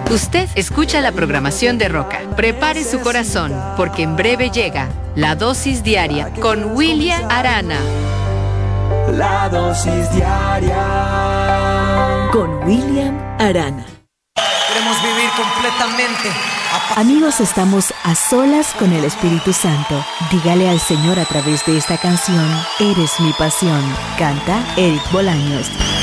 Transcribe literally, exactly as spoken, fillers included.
Usted escucha la programación de Roca. Prepare su corazón, porque en breve llega La Dosis Diaria con William Arana. La Dosis Diaria con William Arana. Queremos vivir completamente. Amigos, estamos a solas con el Espíritu Santo. Dígale al Señor a través de esta canción: Eres mi pasión. Canta Eric Bolaños.